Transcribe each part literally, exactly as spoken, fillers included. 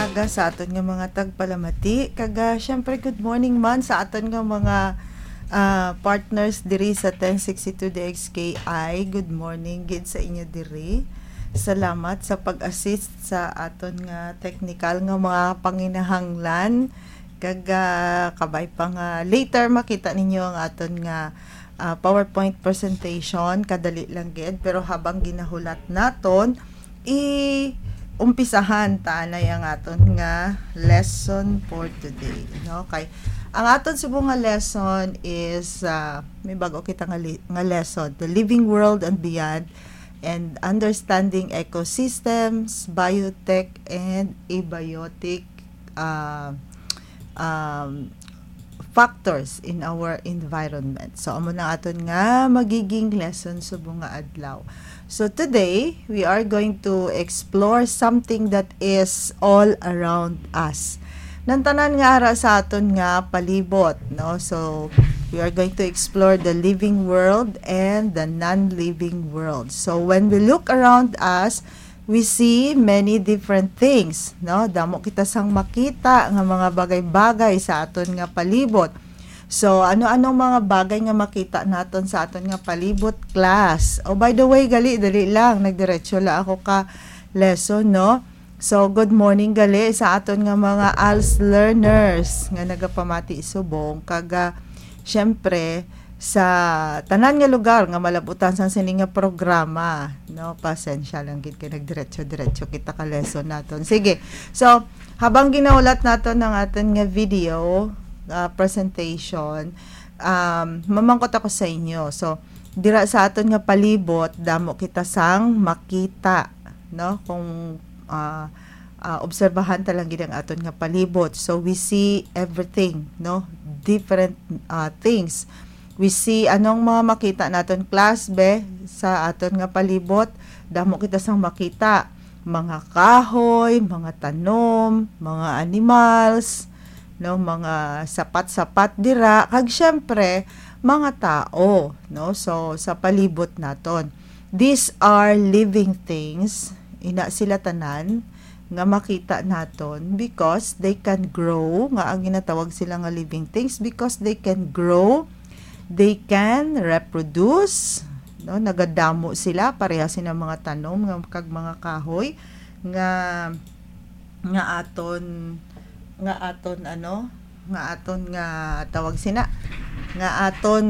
umaga sa aton nga mga tagpalamati. Kaga syempre good morning man sa aton nga mga ah, partners diri sa ten sixty-two D X K I. Good morning gid sa inyo diri. Salamat sa pag-assist sa aton nga technical nga mga panginahanglan. Kaga kabay pa nga later makita ninyo ang aton nga ah, PowerPoint presentation. Kadali lang gid pero habang ginahulat naton i umpisahan ta na yang aton nga lesson for today, no? Kay ang aton subong nga lesson is uh, may bago kita nga, li- nga lesson, the living world and beyond, and understanding ecosystems, biotech and abiotic uh, um, factors in our environment. So amo na aton nga magiging lesson subong nga adlaw. So today, we are going to explore something that is all around us. Nantanan nga ara sa aton nga palibot, no? So we are going to explore the living world and the non-living world. So when we look around us, we see many different things, no? Damo kita sang makita nga mga bagay-bagay sa aton nga palibot. So, ano-anong mga bagay nga makita naton sa aton nga palibot, class? Oh, by the way, gali, dali lang. Nagdiretso la ako ka lesson, no? So, good morning, gali, sa aton nga mga A L S learners nga nagapamati subong. Kaga, syempre, sa tanan nga lugar nga malabutan sa sining nga programa, no? Pasensya lang gid kay nagdiretso-diretso kita ka lesson naton. Sige. So, habang ginaulat naton ng aton nga video, Uh, presentation, um, mamangkot ako sa inyo. So, dira sa aton nga palibot, damo kita sang makita, no? Kung uh, uh, obserbahan talang gid ang aton nga palibot. So, we see everything, no? Different uh, things. We see anong mga makita naton, class be sa aton nga palibot, damo kita sang makita. Mga kahoy, mga tanom, mga animals, no, mga sapat-sapat dira, kag syempre mga tao, no? So sa palibot naton, these are living things, ina sila tanan nga makita naton because they can grow, nga ang ginatawag sila nga living things because they can grow, they can reproduce, no? Nagadamo sila pareha sila mga tanom nga kag mga kahoy nga nga aton nga aton ano nga aton nga tawag sina nga aton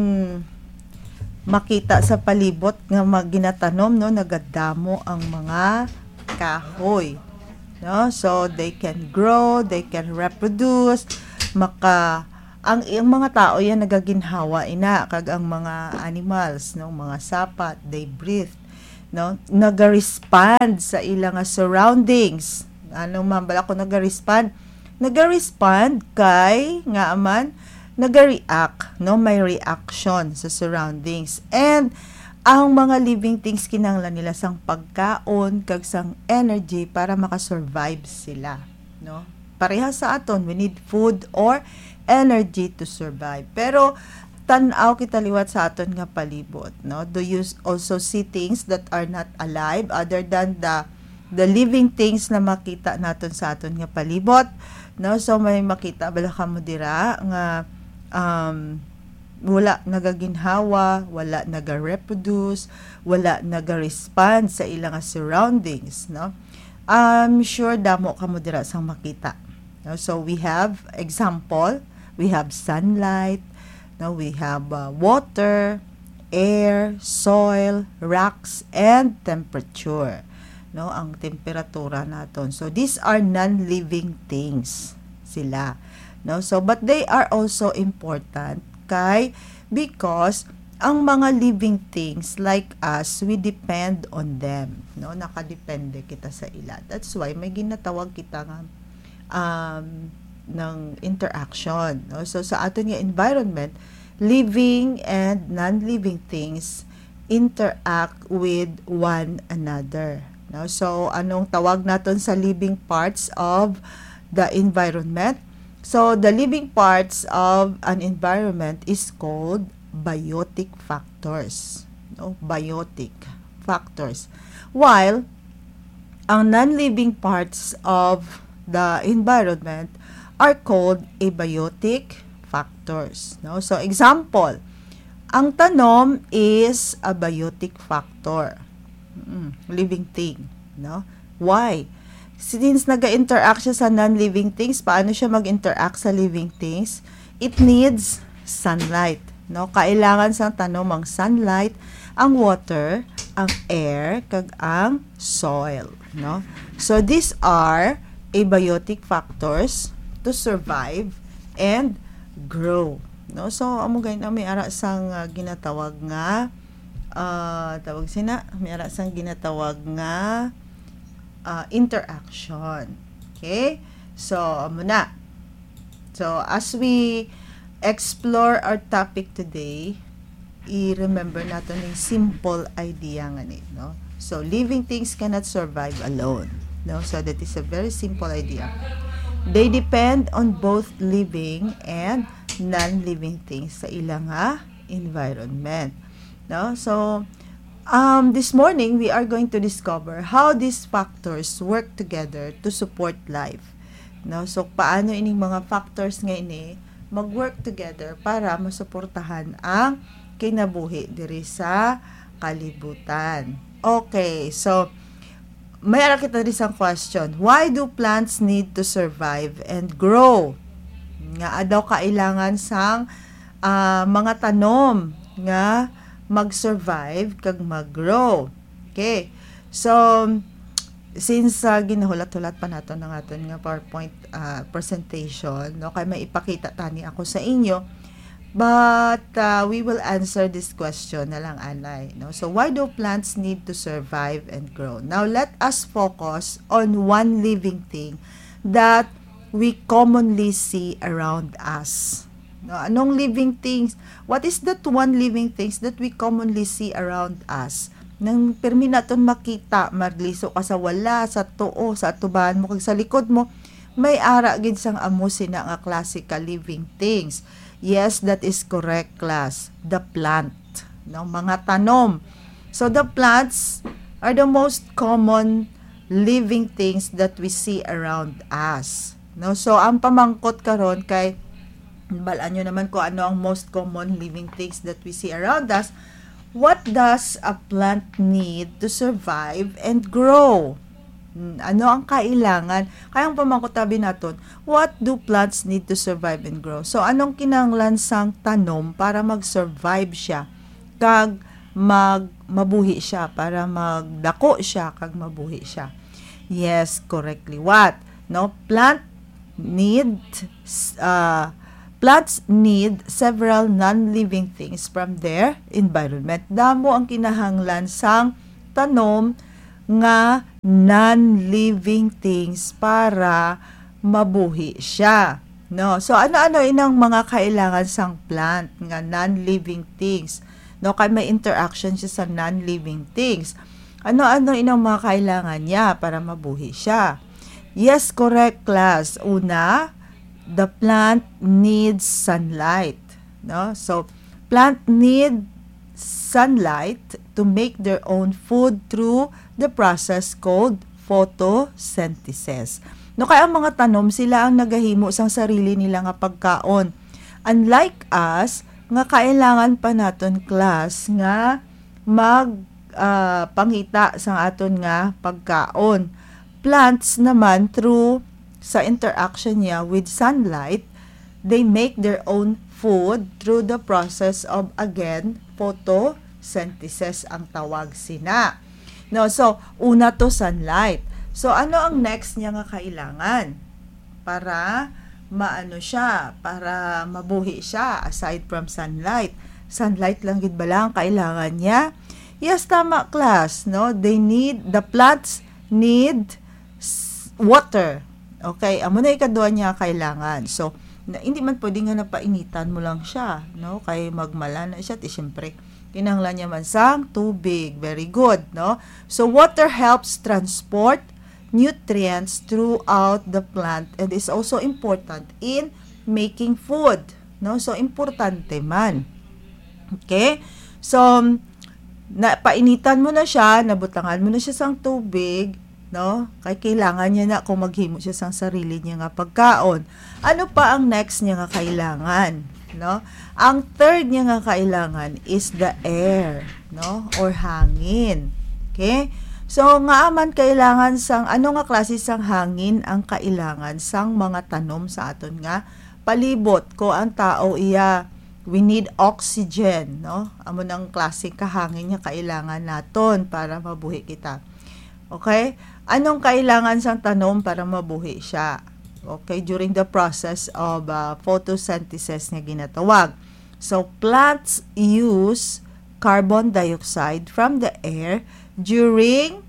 makita sa palibot nga maginatanom, no? Nagadamo ang mga kahoy, no? So they can grow, they can reproduce, maka ang, ang mga tao yan nagaginhawa ina kag ang mga animals, no? Mga sapat, they breathe, no? Naga-respond sa ilang surroundings. Ano man bala ko naga-respond naga-respond kay nga aman naga-react, no? May reaction sa surroundings, and ang mga living things kinahanglan nila sang pagkaon kag sang energy para makasurvive sila, no? Pareha sa aton, we need food or energy to survive. Pero tan-aw kita liwat sa aton nga palibot, no? Do you also see things that are not alive other than the the living things na makita naton sa aton nga palibot, no? So may makita bala ka mo dira nga um, wala nagaginhawa, wala naga-reproduce, wala naga-respond sa ilang surroundings, no? I'm sure damo ka mo dira sang makita, no? So we have example, we have sunlight, no? We have uh, water, air, soil, rocks, and temperature, no? Ang temperatura naton. So these are non-living things sila, no? So but they are also important kay because ang mga living things like us, we depend on them, no? Nakadepende kita sa ila. That's why may ginatawag kita nga um ng interaction, no? So sa aton nga environment, living and non-living things interact with one another, no? So anong tawag naton sa living parts of the environment? So the living parts of an environment is called biotic factors, no? Biotic factors. While ang non-living parts of the environment are called abiotic factors. No? So, example, ang tanom is a biotic factor. Mm, living thing. No? Why? Since nag-interact siya sa non-living things, paano siya mag-interact sa living things? It needs sunlight. No? Kailangan sa tanom ang sunlight, ang water, ang air, kag ang soil. No? So, these are abiotic factors to survive and grow. No? So, amo gayon na may ara sang uh, ginatawag nga uh, tawag sina, may ara sang ginatawag nga uh, interaction. Okay? So, amo na. So, as we explore our topic today, i-remember natin yung simple idea nga ni, no? So, living things cannot survive alone. No? So, that is a very simple idea. They depend on both living and non-living things sa ilang nga environment. No? So, um, this morning, we are going to discover how these factors work together to support life. No? So, paano ining mga factors nga ini mag-work together para masuportahan ang kinabuhi diri sa kalibutan. Okay, so may ara kita diri sang question. Why do plants need to survive and grow? Nga daw kailangan sang uh, mga tanom nga mag-survive kag mag-grow. Okay. So since uh, ginahulat-hulat pa nato ng aton nga PowerPoint uh, presentation, no, kay may ipakita tani ako sa inyo, but uh, we will answer this question na lang, anay, no. So why do plants need to survive and grow? Now let us focus on one living thing that we commonly see around us. No, anong living things? What is that one living things that we commonly see around us? Nang permi naton makita, magliso ka sa wala, sa tuo, sa atubahan mo, kag sa likod mo, may ara gid sang amo sina nga classical living things. Yes, that is correct, class. The plant, no, mga tanom. So the plants are the most common living things that we see around us. No, so ang pamangkot karon kay balaan nyo naman kung ano ang most common living things that we see around us. What does a plant need to survive and grow? Ano ang kailangan? Kaya ang pamangkotabi naton, what do plants need to survive and grow? So, anong kinahanglan sang tanom para mag-survive siya, kag mag mabuhi siya, para magdako siya, kag mabuhi siya? Yes, correctly. What? No, plant need uh, plants need several non-living things from their environment. Damo ang kinahanglan sang tanom nga non-living things para mabuhi siya. No, so ano-ano inang mga kailangan sang plant nga non-living things? No, kay may interaction siya sa non-living things. Ano-ano inang mga kailangan niya para mabuhi siya? Yes, correct, class. Una, the plant needs sunlight. No? So, plant need sunlight to make their own food through the process called photosynthesis. No, kaya ang mga tanom, sila ang nagahimo sang sarili nila nga pagkaon. Unlike us, nga kailangan pa naton, class, nga mag uh, pangita sang aton nga pagkaon. Plants naman, through sa interaction niya with sunlight, they make their own food through the process of, again, photosynthesis ang tawag sina. No, so, una to sunlight. So, ano ang next niya nga kailangan? Para maano siya, para mabuhi siya, aside from sunlight. Sunlight lang gid ba lang kailangan niya? Yes, tama, class. No, they need, the plants need water. Okay, amo na ikaduha niya kailangan. So, na, hindi man pwede nga napainitan mo lang siya, no? Kay magmala na siya, ti syempre, kinahanglan niya man sang tubig. Very good, no? So, water helps transport nutrients throughout the plant and is also important in making food, no? So, importante man. Okay? So, napainitan mo na siya, nabutangan mo na siya sang tubig, no? Kay kailangan niya na kung maghimo siya sang sarili niya nga pagkaon. Ano pa ang next niya nga kailangan, no? Ang third niya nga kailangan is the air, no? Or hangin. Okay? So, nga man kailangan sang, ano nga klase sang hangin ang kailangan sang mga tanom sa aton nga palibot. Ko ang tao iya, we need oxygen, no? Amo nang klase ka hangin nga kailangan naton para mabuhi kita. Okay? Anong kailangan sang tanom para mabuhi siya? Okay, during the process of uh, photosynthesis nga ginatawag. So, plants use carbon dioxide from the air during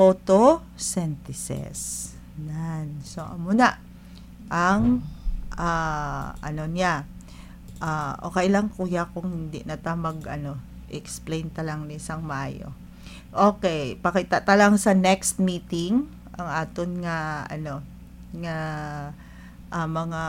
photosynthesis. Nan. So, amo na ang uh, ano niya. Uh, okay lang kuya kung hindi na ta mag ano, explain ta lang ni sang maayo. Okay, pakita ta lang sa next meeting ang aton nga ano nga uh, mga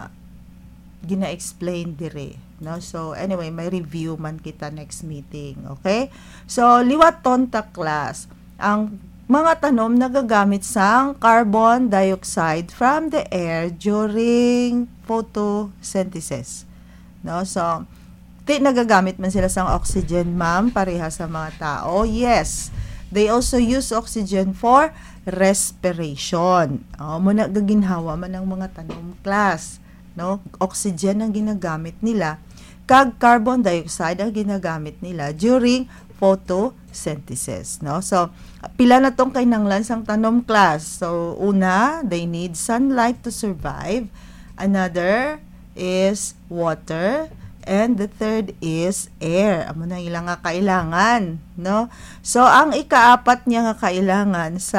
gina-explain dire, no? So anyway, may review man kita next meeting, okay? So liwaton ta class ang mga tanom nagagamit sang carbon dioxide from the air during photosynthesis, no? So di nagagamit man sila sang oxygen, ma'am, pareha sa mga tao. Yes, they also use oxygen for respiration. Oh, muna gaginhawa man ang mga tanom class, no? Oxygen ang ginagamit nila, kag carbon dioxide ang ginagamit nila during photosynthesis, no? So pila na tong kinahanglan sang tanom class. So una, they need sunlight to survive. Another is water. And the third is air. Amo na ilang nga kailangan, no? So, ang ikaapat niya nga kailangan sa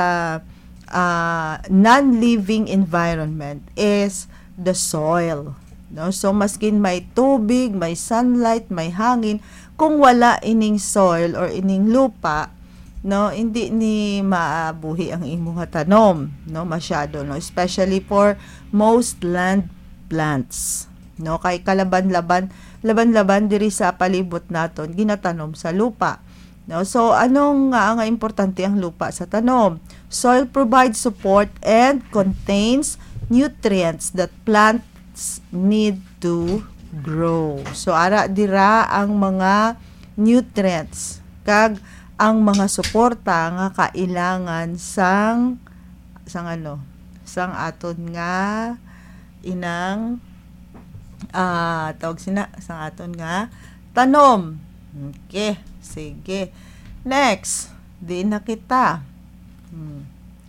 uh, non-living environment is the soil, no? So, maskin may tubig, may sunlight, may hangin, kung wala ining soil or ining lupa, no, hindi ni maabuhi ang imong tanom, no, masyado, no? Especially for most land plants, no? Kay kalaban-laban laban-laban diri sa palibot naton ginatanom sa lupa, no? So anong nga nga importante ang lupa sa tanom? Soil provides support and contains nutrients that plants need to grow. So ara dira ang mga nutrients kag ang mga suporta nga kailangan sang sang ano sang aton nga inang ah uh, tawag sina sa aton nga tanom. Okay, sige. Next, di na kita. Hmm.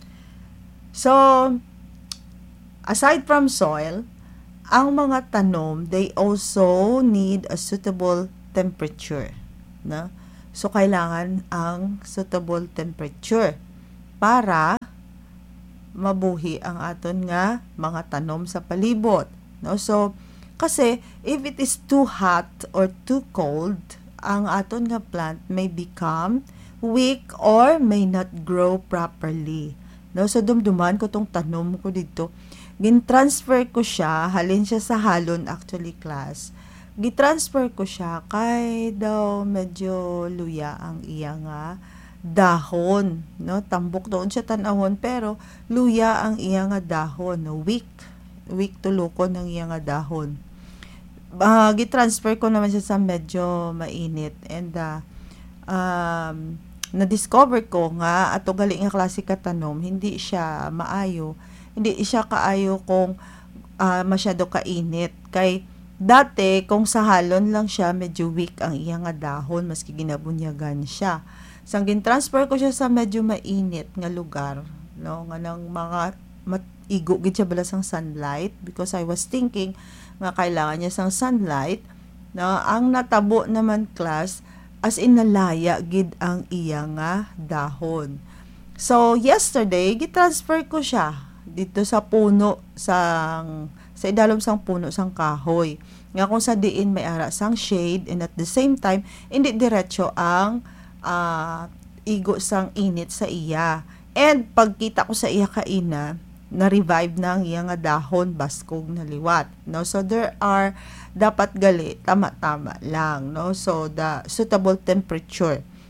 So, aside from soil, ang mga tanom, they also need a suitable temperature, no? So, kailangan ang suitable temperature para mabuhi ang aton nga mga tanom sa palibot, no? So, kasi if it is too hot or too cold, ang aton nga plant may become weak or may not grow properly, no? So dumduman ko tong tanom ko dito, gin-transfer ko siya, halin siya sa halon actually class. Gi-transfer ko siya kay daw medyo luya ang iya nga dahon, no? Tambok doon siya tanahon pero luya ang iya nga dahon, no? Weak, weak tulokon ang iya nga dahon. Uh, gi-transfer ko naman siya sa medyo mainit and uh, um, na-discover ko nga ato gali nga klase ka tanom hindi siya maayo, hindi siya kaayo kung uh, masyado kainit. Kay dati kung sa halon lang siya medyo weak ang iya nga dahon maski ginabunyagan siya. Sang gin-transfer ko siya sa medyo mainit nga lugar, no, nga nang mga matigo gid siya bala sang sunlight because I was thinking nga kailangan niya sang sunlight, no? Ang natabo naman class as in nalaya gid ang iya nga dahon. So yesterday gitransfer ko siya dito sa puno sang sa idalom sang puno sang kahoy nga kung sa diin may ara sang shade and at the same time hindi diretso ang uh, igo sang init sa iya. And pagkita ko sa iya kaina na-revive na ang iya nga dahon baskog na liwat, no? So there are dapat gali tama-tama lang, no? So the suitable temperature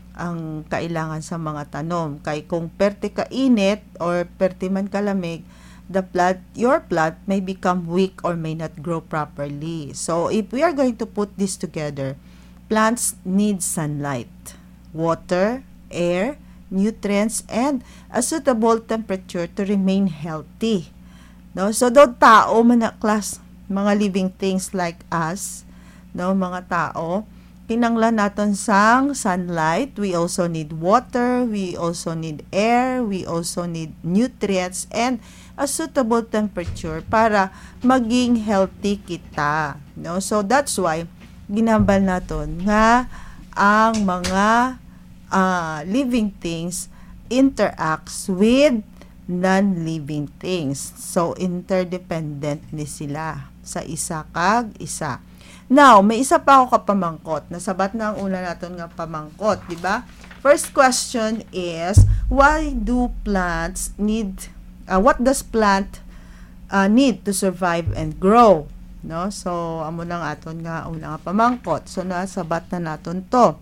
ang kailangan sa mga tanom. Kay kung perti ka init or perti man kalamig, the plant, your plant may become weak or may not grow properly. So if we are going to put this together, plants need sunlight, water, air, nutrients, and a suitable temperature to remain healthy. No? So daw tao man na class, mga living things like us, no, mga tao, kinanglan naton sang sunlight. We also need water, we also need air, we also need nutrients, and a suitable temperature para maging healthy kita. No? So that's why ginambal naton nga ang mga uh, living things interacts with non-living things. So interdependent ni sila sa isa kag isa. Now, may isa pa ako kapamangkot. Nasabat na ang una natin nga pamangkot, di ba? First question is, why do plants need, uh, what does plant uh, need to survive and grow? No? So, amo lang aton nga una nga pamangkot. So, nasabat na natin to.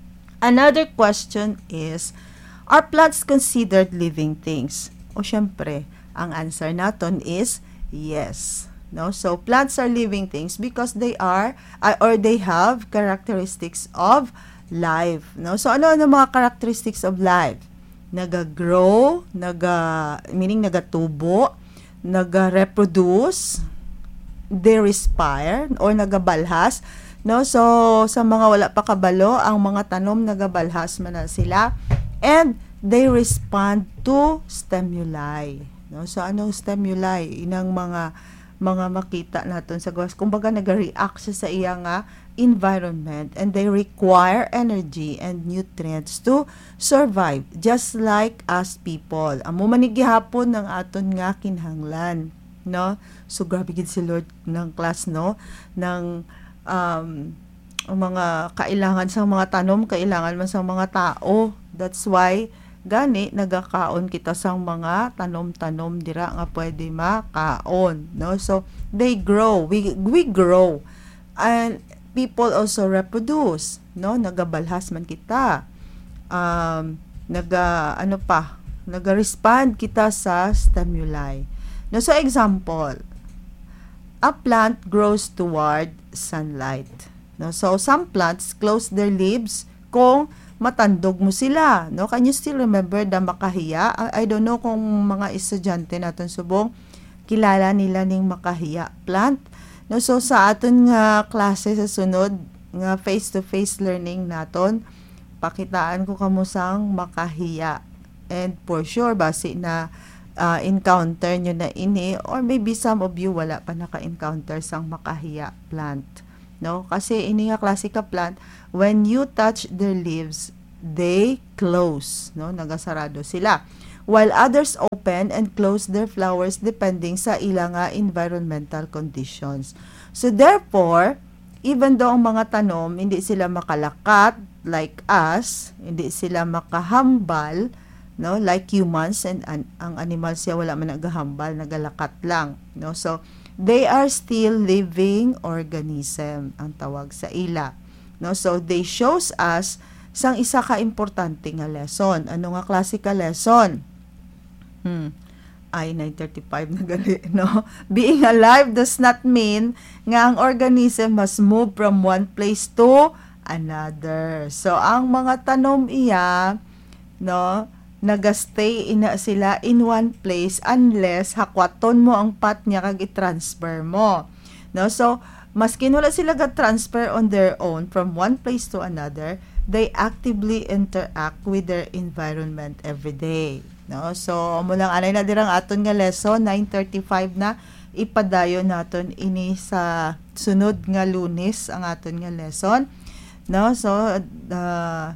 Another question is, are plants considered living things? O syempre, ang answer natin is yes. No, so plants are living things because they are uh, or they have characteristics of life. No, so ano ang mga characteristics of life? Naga-grow, naga meaning nagatubo, naga-reproduce, they respire or nagabalhas. No, so sa mga wala pa kabalo, ang mga tanom nagabalhas man na sila, and they respond to stimuli. No, so anong stimuli? Inang mga mga makita naton sa gawas, kumbaga nag-react siya sa iya nga environment, and they require energy and nutrients to survive just like us people. Amo man gihapon ng aton nga kinahanglan, no? So grabe gid si Lord ng class, no, ng um mga kailangan sa mga tanom, kailangan man sa mga tao. That's why gani nagakaon kita sang mga tanom-tanom dira nga pwede makaon, no? So they grow, we we grow, and people also reproduce, no? Nagabalhas man kita, um naga ano pa, naga-respond kita sa stimuli. No, so example, a plant grows toward sunlight, no? So some plants close their leaves kung matandog mo sila, no? Can you still remember the makahiya? I, I don't know kung mga estudyante natin subong kilala nila ning makahiya plant. No, so sa aton nga klase sa sunod nga face-to-face learning naton, pakitaan ko kamo sang makahiya. And for sure basi na uh, encounter nyo na ini, or maybe some of you wala pa naka-encounter sang makahiya plant. No, kasi ini nga klase ka plant, when you touch their leaves, they close, no, nagasarado sila, while others open and close their flowers depending sa ilang nga environmental conditions. So therefore, even though ang mga tanom hindi sila makalakat like us, hindi sila makahambal, no, like humans, and an, ang animals siya wala man nagahambal, nagalakat lang, no. So they are still living organism ang tawag sa ila, no. So they shows us sang isa ka importante nga lesson. Ano nga klase ka lesson? Hmm. Ay nine thirty-five na gali, no. Being alive does not mean nga ang organism must move from one place to another. So ang mga tanom iya, no, nagastay ina sila in one place unless hakwaton mo ang pat niya kag i-transfer mo, no. So maski wala sila ga-transfer on their own from one place to another, they actively interact with their environment every day, no. So amo lang anay na dirang aton nga lesson nine thirty-five na, ipadayon naton ini sa sunod nga Lunes ang aton nga lesson, no. So uh,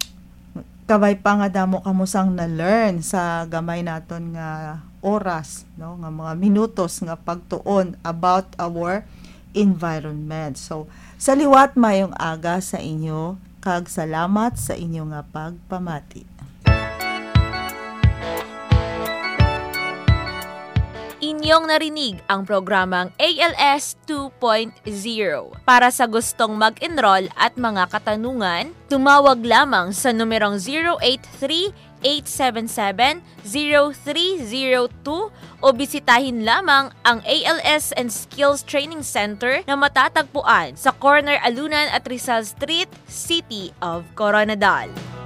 kabay pa nga damo kamo sang na-learn sa gamay naton nga oras, no, nga mga minutos nga pagtuon about our environment. So sa liwat mayong aga sa inyo, kag salamat sa inyo nga pagpamati. Inyong narinig ang programang A L S two point oh. Para sa gustong mag-enroll at mga katanungan, tumawag lamang sa numerong zero eight three, eight seven seven, zero three zero two o bisitahin lamang ang A L S and Skills Training Center na matatagpuan sa corner Alunan at Rizal Street, City of Coronadal.